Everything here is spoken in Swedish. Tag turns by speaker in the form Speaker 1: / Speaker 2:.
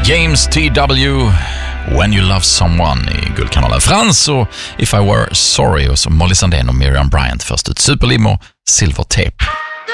Speaker 1: James T.W. When You Love Someone i Guldkanalen. Frans och If I Were Sorry och så Molly Sandén och Miriam Bryant först ut. Superlimo, Silver Tape.